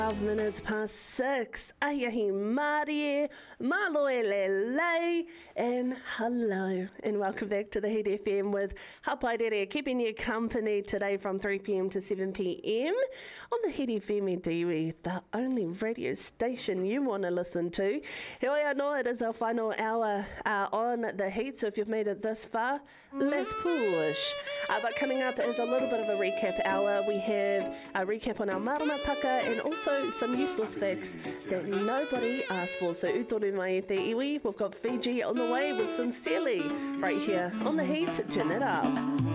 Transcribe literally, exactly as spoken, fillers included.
twelve minutes past six. Ayahi Marie, Maloe Lele, and hello, and welcome back to the Heat F M with Hapaere, keeping you company today from three p.m. to seven p.m. on the Heat F M in te iwi, the only radio station you want to listen to. Here we are, no, it is our final hour uh, on the Heat, so if you've made it this far, let's push. Uh, but coming up is a little bit of a recap hour. We have a recap on our maramataka and also some useless facts that nobody asked for. So utoru mai e te iwi, we've got Fiji on the way with Sincerely right here on the Heat. Turn it up.